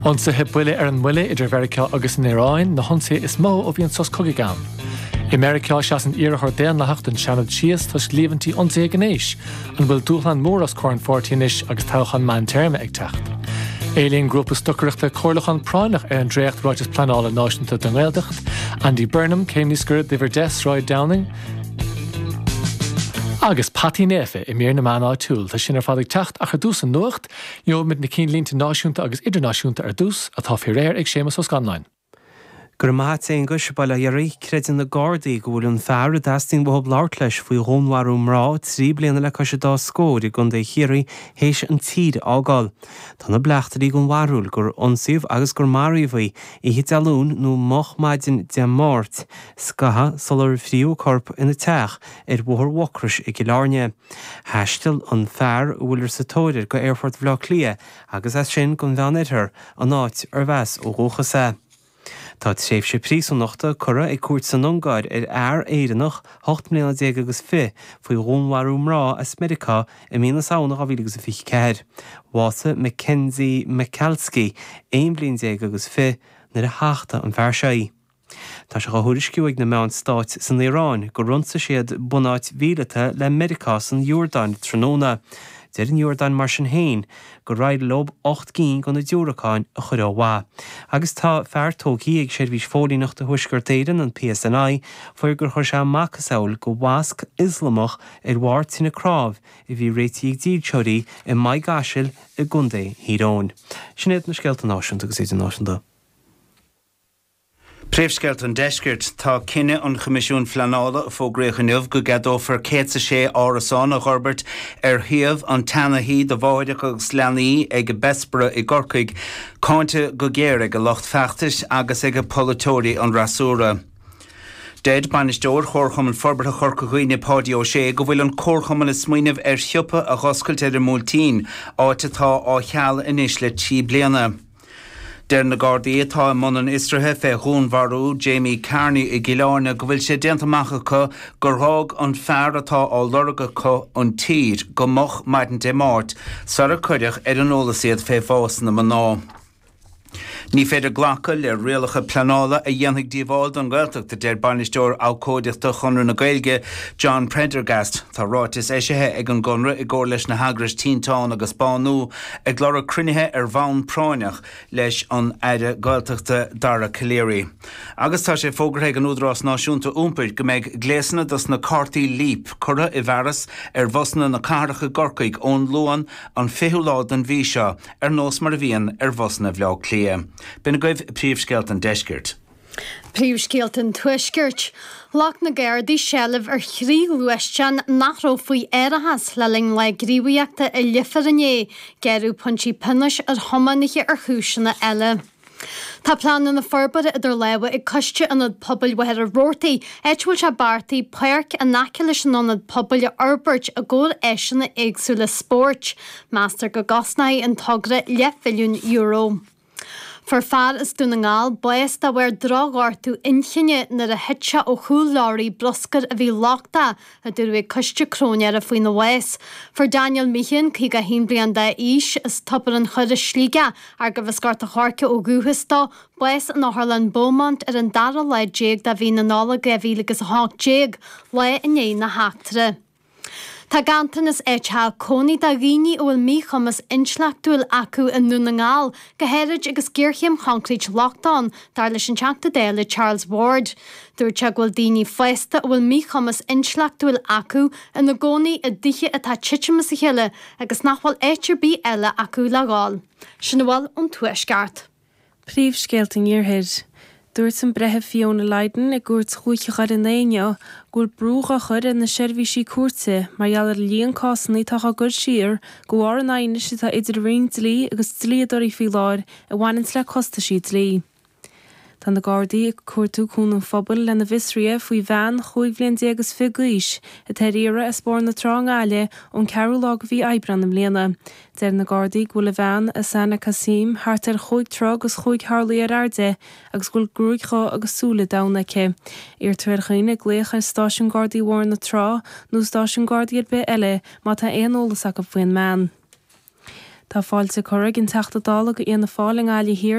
Onsa he buile an bhuile idir America agus an Iráin na honsa is mó ó bhíon sos cogaigán. America seas an iarthar déan na hachtan seanad sias tus líomhantí onsa ganéis an bhfuil dúchlan mór as córan fortíis agus táchan man terme ag techt. Éilíonn grúpa stocareachta cóirlachan pránach an dréacht ráitis planála náisiúnta don Ghaeltacht, Andy Burnham céim níos gur Liver Roy Downing, agus Patty Nefe I mír na mána túil tá sin fadig techt a dús an nuacht, jo mit na cín línta náisiúnta agus idirnáisiúnta dús atá fi réir ag sémas os ganlain. Gur maith é an gusibala iarí credan na Gardaí go bhfuil an fear dasting bhób láir leis faoi hónharú mrá trí bliana le cos dá scóir I gunda chéirí héis an tíd ágáil. Tá na bleachtarí gon warúil gur ionsaíomh agus gur maríomhaí I hit alún nó moch maidin de máirt scatha solar fríú corp ina teach bhthar wocris I gilárne. Heistil an fear bhfuil sa tóidir go airfort bhlá clia agus as sin gon bheanidthar an áit bheas ó rócha sa. Tá séf sé prís an nachta cura ag cuairt san Ungáir éireannach 8 milliún agus fi faoi rónharú mrá a Smerica I mína saonach a bhí agus a fi ceir. Wasa Mackenzie Michalski 1 blion agus fi nar a háachta an bheirsí. Tá se go thuairisciú ag na meán stáit san Iráin go runsa siad bunáit bhílata le America san Jordan tróna. Deir an Jordan mar sin héin go raid lob 8 cín go na dúracáin a chur bhá. Agus tá feartógaí ag seirbhís fólínacht a thuisgur téirean an PSNI fuair gur chuir se macasáil go bhasc Islamach bhhart sin na crábh I bhí réití ag díobseoirí I maith gaisiil I gunda hírón. Sinnéad na scealta náisiúnta agus éidir náisiúnta. Príomhsceilt an deisgirt tá cinenne an Comisiún Flanála fógréchaneamh go gadófar céitsa sé árasán a Robert thiamh an tanahí do bháideach agus leanaí ag bespra I Gorcaig cáinte go géire go locht feachtais agus ag polatóirí an rasúra. Dead banisteoir chórchaman forbartha chorcahuine pádi ó sé go bhfuil an córchaman is smaoinemh thioppa a choscailte idir múltín áitetá á cheall inis le tí bliana. Der na Gardaí atá man istrathe fé Húnmharú Jamie Carney I Gilárne go bhfuil sé déantamachcha gur thug an fear atá á lorga an tír go moch maidin de máirt sa a chuideach an ólasíad fé fós na maná. Ní féidir ghlacha le rialacha planála a dhéanamh díomháil don Ghaeltacht deir banisteoir ácóideachta chunú na Gaeilge John Prendergast tá ráitis éisithe ag an gonra I gcóir leis na hagras tíntáin agus bánú ag glóra crunithe bhán práineach leis an aire Gaeltachta Dara Caléirí. Agus tá sé fógrathe an údrás náisiúnta úmpair go méid gléasanna dus na cartaí líp cura I bheras bhosna na cáracha Gorcaig ón luan an fiúlád an bhí seo nós mar a bhíon bhosna bhlá clia. Bina goibh príomhsceilt an deisgirt. Príomhsceilt an tuisgirt. Lach na Gardaí sealamh chrí luistean nachró faoi éireachas le ling le gríomhaíochta I lifarinné geirú pontí pinis thomanaiche chúiseanna eile. Tá plán na forbada idir leha ag coiste anad pobl wahar a rórtaí, éitúil se bartaí páirc a nacilis anad pobl arbert a ggóil éisina agsúla sport, Master go gasnaí an togra €10 milliún. For far is dúna ngáil buas a bhar drághartú inchinne na a hitse ó chúláirí broscar a bhí láchta a dúrú coiste crónear a faoin na Wes. For Daniel Meehan cí go hín blian de ís is topar an chuir slíga ar go bhscart a chárce ó gúhastá buas an Harlan Beaumont ar an dara le déag da bhí na nála go bhí agus háag le iné na háachtere. Tá gantan is éithal cónaí da ghaoine ó bhfuil míchumas inslachtúil acu in nuna ngáil go héirid agus gcéirchiam chanclít lockdown dar leis an teachta déile Charles Ward. Dúirt se bhfuil daoine foista ó bhfuil míchumas inslachtúil acu in na gcónaí a dtithe atá titsemas a chéile agus nachbhfuil éitirbí eile acu le gáil. Sin bhfuil an tuaisceart. Príomhsceilt an iarthaid. Dúirt an brethe Fiona Leiden ag gúirt chuiche in éine gúil brúcha chur in na seirbhísí cuairte mar gheallar líon cásannaí tá go siar go bhhar an aine si tá idir rion dlí agus dlíadorí fi láir a bhhainint le costa si dlí. Tá na Gardaí ag cuairtú cún an phobal le na Visria faoi bhean 5 bliain agus figuis a teíire a spór na trágáile ón ceú lág bhí ebran am léana. Deir na Gardaí gúil a bhean a Sana Kasim thart ar 5 trog agus 5 Harlaí ar airde agus gúil grúigá agus súla damnacha. Ar tuairchaine gléach ar stáisiún Gardaí mhór na trá nó stáisiún Gardaí ar be eile má tá éonolalas ach a bhain man. Tá fáilte choraigh an teachtadála go íon na fáling eile hir